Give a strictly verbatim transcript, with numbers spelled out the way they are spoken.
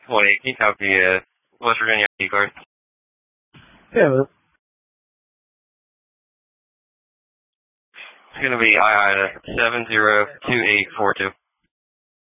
Wait, can you copy uh, West Virginia I D card? Yeah, well, It's going to be I I seven zero two eight four two.